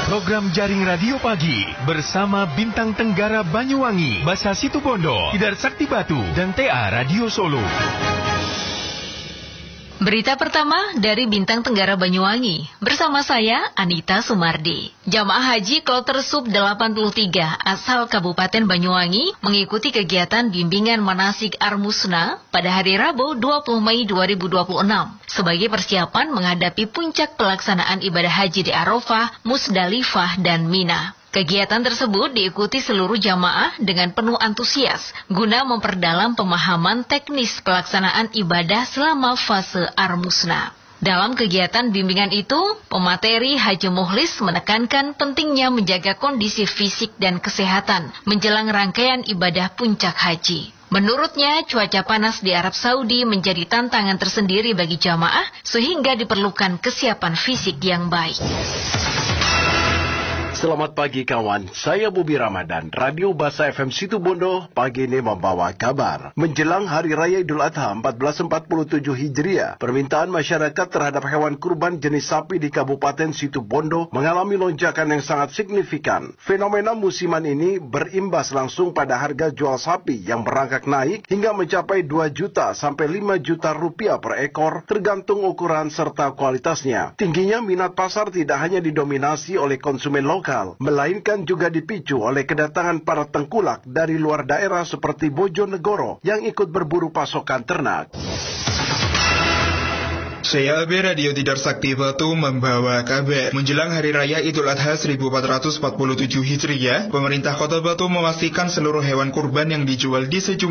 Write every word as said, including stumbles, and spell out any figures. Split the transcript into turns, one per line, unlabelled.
Program Jaring Radio Pagi bersama Bintang Tenggara Banyuwangi, Basa Situbondo, Tidar Sakti Batu, dan T A Radio Solo.
Berita pertama dari Bintang Tenggara Banyuwangi, bersama saya Anita Sumardi. Jamaah Haji Kloter Sub delapan puluh tiga asal Kabupaten Banyuwangi mengikuti kegiatan bimbingan manasik Armusna pada hari Rabu dua puluh Mei dua ribu dua puluh enam sebagai persiapan menghadapi puncak pelaksanaan ibadah haji di Arafah, Musdalifah, dan Mina. Kegiatan tersebut diikuti seluruh jamaah dengan penuh antusias guna memperdalam pemahaman teknis pelaksanaan ibadah selama fase Armusna. Dalam kegiatan bimbingan itu, pemateri Haji Mukhlis menekankan pentingnya menjaga kondisi fisik dan kesehatan menjelang rangkaian ibadah puncak haji. Menurutnya, cuaca panas di Arab Saudi menjadi tantangan tersendiri bagi jamaah sehingga diperlukan kesiapan fisik yang baik.
Selamat pagi kawan, saya Bubi Ramadan, Radio Basa F M Situbondo, pagi ini membawa kabar. Menjelang Hari Raya Idul Adha seribu empat ratus empat puluh tujuh Hijriah, permintaan masyarakat terhadap hewan kurban jenis sapi di Kabupaten Situbondo mengalami lonjakan yang sangat signifikan. Fenomena musiman ini berimbas langsung pada harga jual sapi yang merangkak naik hingga mencapai dua juta sampai lima juta rupiah per ekor, tergantung ukuran serta kualitasnya. Tingginya minat pasar tidak hanya didominasi oleh konsumen lokal, melainkan juga dipicu oleh kedatangan para tengkulak dari luar daerah seperti Bojonegoro yang ikut berburu pasokan ternak.
Saya Abe Radio Tidar Sakti Batu membawa kabar. Menjelang Hari Raya Idul Adha seribu empat ratus empat puluh tujuh Hijriah, pemerintah Kota Batu memastikan seluruh hewan kurban yang dijual di sejumlah